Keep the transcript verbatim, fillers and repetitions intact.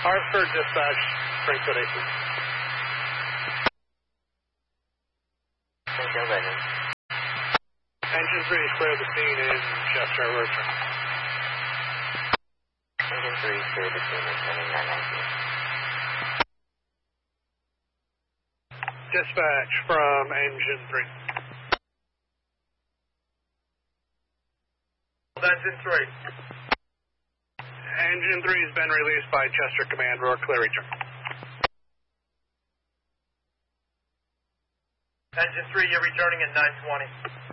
Hartford dispatch, Springfield A C. Springfield Legend. Engine three is clear of the scene in Chester, Richmond. Engine three is clear of the scene returning nine nineteen. Dispatch from engine three. Engine three. Engine three has been released by Chester Command. Roar, clear return. Engine three, you're returning at nine twenty.